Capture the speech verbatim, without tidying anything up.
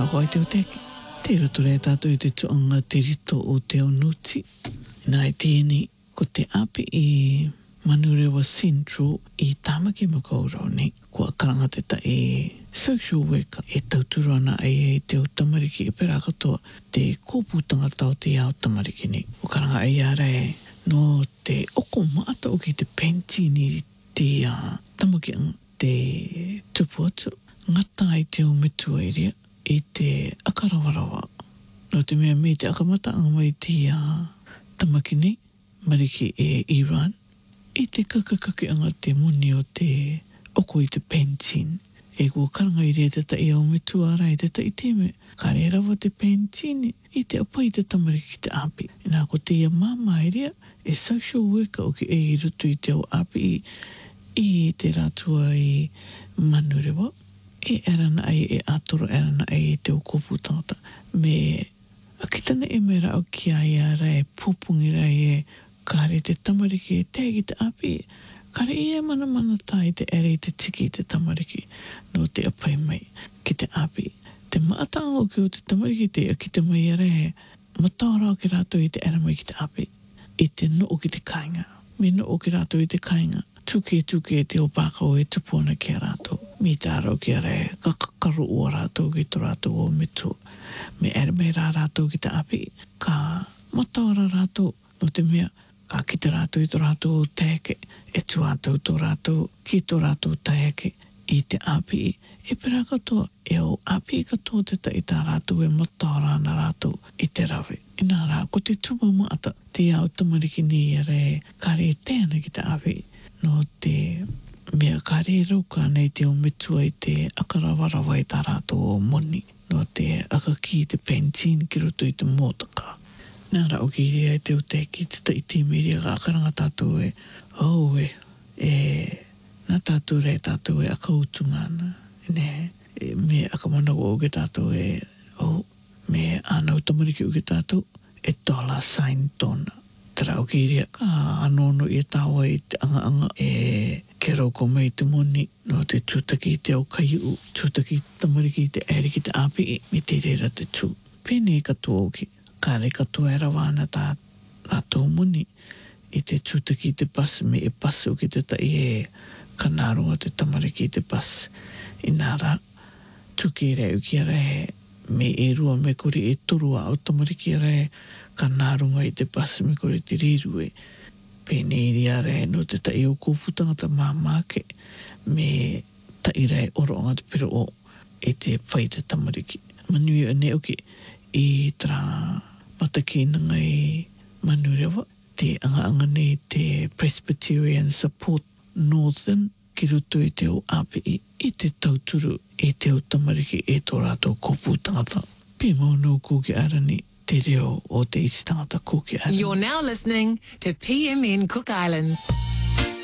hoi te o teki. Te roto rea tātou i te tuanga te rito o te onuti. Nā i tēnei, ko te api i Manurewa Central i Tāmaki Makaurau nei. Kua karanga te ta e social worker e tauturu ana ai e te o tamariki e pera katoa te kōpūtanga tau te ao tamariki nei. O karanga ai ara e no te oko maata o ki te pentini te uh, tamaki ang te tupu atu. Ngata ai te o metua iria i te akarawarawa. No te mea me te akamata anga mai te uh, tamaki nei, mariki e Iran. I te kakakake anga te muni o te oko i te pentin. E kua karanga i rea tata i au metu ara i tata i teme. Ka rea rawa te pentin i te apa i te tamariki ki te api. E nā ko te ia mama i rea e social worker o ki e i rutu i te au api i, i te ratua i Manurewa. E erana ai e atoro erana ai e te o kopu tangata. Me a kitana e mera au ki ai ara e pupungi rai e kare te tamariki e tegi te api, kare i e mana mana tai te ere i te tiki i te tamariki no te apai mai ki te api. Te maatanga o ki o te tamariki te a ki te mai ere he mataora o ki rātou i te ere mai ki te api. I te no o ki te kainga. Me no o ki rātou i te kainga. Tuke tuke te o bākau e tupuana ki a rātou. Mi te aro ki ere kakakaru o rātou ki to rātou o mitu. Me ere mai rā rātou ki te api. Ka mataora rātou no te mea ka ki te rātou i tō rātou o tēke, e tu rātou tō rātou, ki tō rātou tēke i te api. E pera katoa, e o api katoa te ta i tā rātou e mataora ana rātou i te rawe. I nā rā, ko te tuma maata, te au tamariki ni e re, ka re tēna ki te api, no te mea ka re rauka nei te o metua i te akarawarawa i tā rātou o moni, no te akaki te pentin ki roto i te mōtaka. Nā ra o ki rea e te o te ki te tai te miria ka akaranga tātou e oh e e nā tātou rea tātou e akautunga ana ne e, me akamanago o ke tātou e oh me anau tamariki o ke tātou e dollar sign tona tera o ki rea ka anono i e tāua i te anga anga e ke rauko mai te moni no te tūtaki te o kaiu tūtaki tamariki te ere ki te api me te reira te tū pene katoa o ki kare katoa e rawana tā rātou muni i te tūtaki te bus me e bus o ki te tai e kanārunga te tamariki te bus i nā rā tuki e reu ki a re me e rua me kore e torua o tamariki a re kanārunga i te bus me kore te riru e pene i ria re no te tai o kōputanga ta māmake me tai rei oro anga te pero o e te whai te tamariki manui o ne oki i tra mataki nanga i Manurewa, te anga anga nei te Presbyterian Support Northern ki rutu i te o api i, i te tauturu i te o tamariki e tō rātou kōpū tangata. Pē maunau kōki arani te reo o te isi tangata kōki arani. You're now listening to P M N Cook Islands.